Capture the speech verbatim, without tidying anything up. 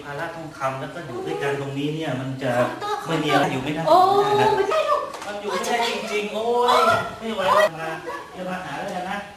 ภาระต้องทำแล้วก็อยู่ด้วยกันตรงนี้เนี่ยมันจะไม่มีอะไรอยู่ไม่ได้โอ้นะไม่ได้หรอกมันอยู่ไม่ได้จริงๆโอ้ยไม่ไหวมาอย่ามาหาเลยนะ